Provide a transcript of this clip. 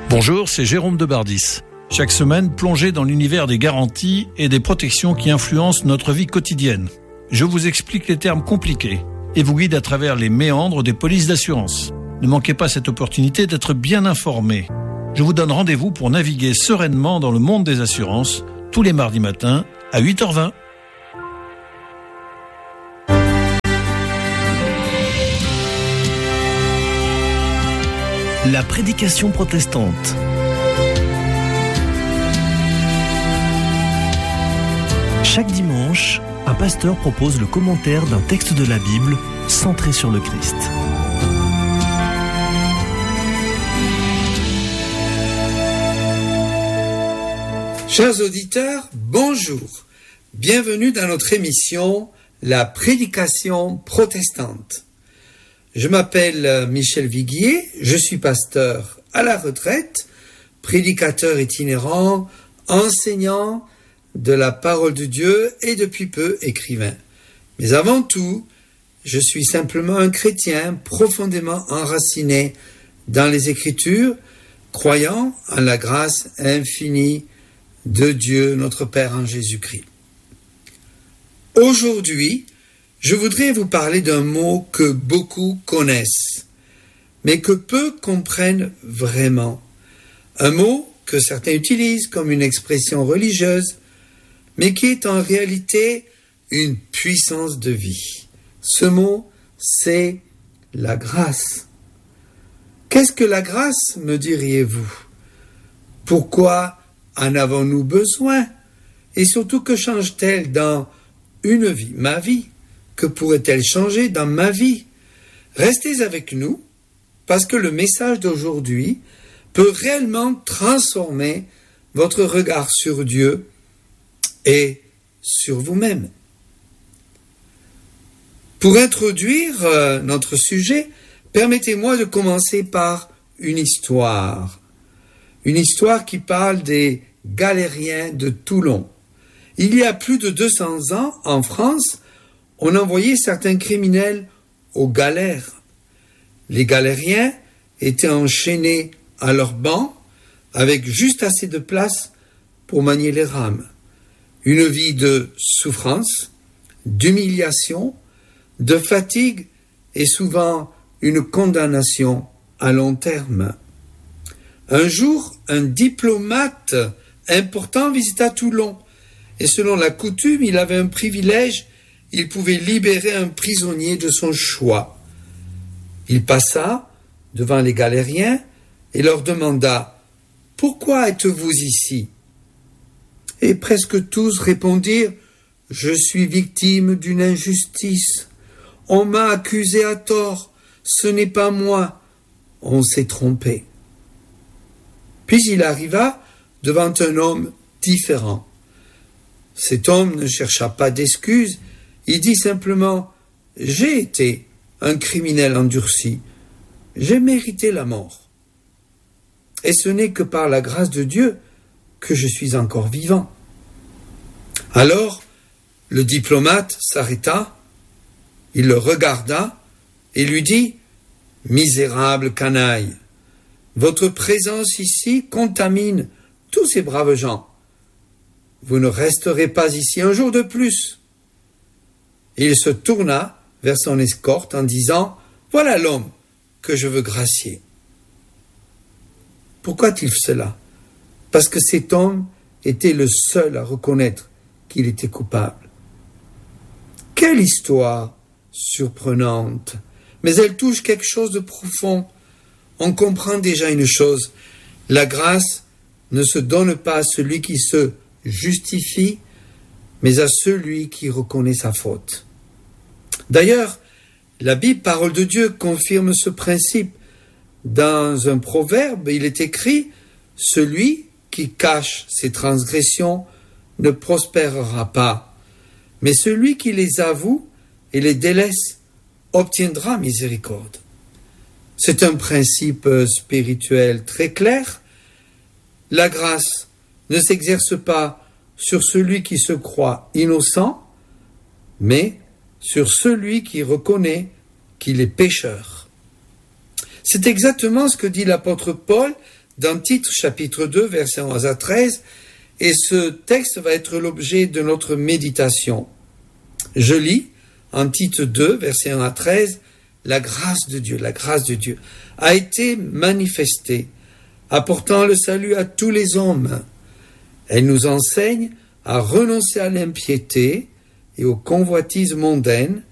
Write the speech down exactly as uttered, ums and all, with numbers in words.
Bonjour, c'est Jérôme de Bardis. Chaque semaine, plongez dans l'univers des garanties et des protections qui influencent notre vie quotidienne. Je vous explique les termes compliqués et vous guide à travers les méandres des polices d'assurance. Ne manquez pas cette opportunité d'être bien informé. Je vous donne rendez-vous pour naviguer sereinement dans le monde des assurances tous les mardis matins à huit heures vingt. La prédication protestante. Chaque dimanche, un pasteur propose le commentaire d'un texte de la Bible centré sur le Christ. Chers auditeurs, bonjour. Bienvenue dans notre émission La prédication protestante. Je m'appelle Michel Viguier, je suis pasteur à la retraite, prédicateur itinérant, enseignant de la parole de Dieu et depuis peu écrivain. Mais avant tout, je suis simplement un chrétien profondément enraciné dans les Écritures, croyant en la grâce infinie de Dieu, notre Père en Jésus-Christ. Aujourd'hui, je voudrais vous parler d'un mot que beaucoup connaissent, mais que peu comprennent vraiment. Un mot que certains utilisent comme une expression religieuse, mais qui est en réalité une puissance de vie. Ce mot, c'est la grâce. Qu'est-ce que la grâce, me diriez-vous? Pourquoi en avons-nous besoin? Et surtout, que change-t-elle dans une vie, ma vie? Que pourrait-elle changer dans ma vie? Restez avec nous, parce que le message d'aujourd'hui peut réellement transformer votre regard sur Dieu et sur vous-même. Pour introduire euh, notre sujet, permettez-moi de commencer par une histoire. Une histoire qui parle des galériens de Toulon. Il y a plus de deux cents ans, en France, on envoyait certains criminels aux galères. Les galériens étaient enchaînés à leur banc avec juste assez de place pour manier les rames. Une vie de souffrance, d'humiliation, de fatigue et souvent une condamnation à long terme. Un jour, un diplomate important visita Toulon et selon la coutume, il avait un privilège. Il pouvait libérer un prisonnier de son choix. Il passa devant les galériens et leur demanda « Pourquoi êtes-vous ici ?» Et presque tous répondirent « Je suis victime d'une injustice. On m'a accusé à tort. Ce n'est pas moi. On s'est trompé. » Puis il arriva devant un homme différent. Cet homme ne chercha pas d'excuses. Il dit simplement « J'ai été un criminel endurci. J'ai mérité la mort. Et ce n'est que par la grâce de Dieu que je suis encore vivant. » Alors, le diplomate s'arrêta, il le regarda et lui dit « Misérable canaille, votre présence ici contamine tous ces braves gens. Vous ne resterez pas ici un jour de plus. » Il se tourna vers son escorte en disant « Voilà l'homme que je veux gracier. » Pourquoi a-t-il fait cela? Parce que cet homme était le seul à reconnaître qu'il était coupable. Quelle histoire surprenante! Mais elle touche quelque chose de profond. On comprend déjà une chose. La grâce ne se donne pas à celui qui se justifie, mais à celui qui reconnaît sa faute. D'ailleurs, la Bible, parole de Dieu, confirme ce principe. Dans un proverbe, il est écrit « Celui qui cache ses transgressions ne prospérera pas, mais celui qui les avoue et les délaisse obtiendra miséricorde. » C'est un principe spirituel très clair. La grâce ne s'exerce pas sur celui qui se croit innocent, mais sur celui qui reconnaît qu'il est pécheur. C'est exactement ce que dit l'apôtre Paul dans Tite chapitre deux, versets onze à treize, et ce texte va être l'objet de notre méditation. Je lis en Tite deux, versets un à treize, « La grâce de Dieu, la grâce de Dieu a été manifestée, apportant le salut à tous les hommes. Elle nous enseigne à renoncer à l'impiété et aux convoitises mondaines,